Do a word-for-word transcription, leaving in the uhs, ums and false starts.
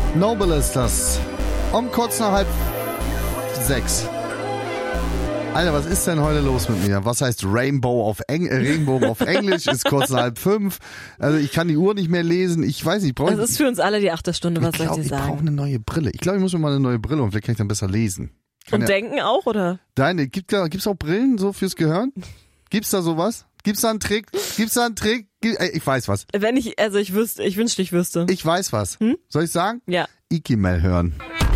Noble ist das. Um kurz nach halb sechs. Alter, was ist denn heute los mit mir? Was heißt Rainbow auf Eng äh, Regenbogen auf Englisch? Ist kurz nach halb fünf. Also ich kann die Uhr nicht mehr lesen. Ich weiß nicht. Brauch das ist für uns alle die achte Stunde, was ich soll glaub, ich dir sagen? Ich brauche eine neue Brille. Ich glaube, ich muss mir mal eine neue Brille und vielleicht kann ich dann besser lesen. Kann Und ja, denken auch, oder? Deine, gibt es auch Brillen so fürs Gehirn? Gibt's da sowas? Gibt's da einen Trick? Gibt's da einen Trick? Ich weiß was. Wenn ich, also ich wüsste, ich wünschte, ich wüsste. Ich weiß was. Hm? Soll ich sagen? Ja. Ikimel hören.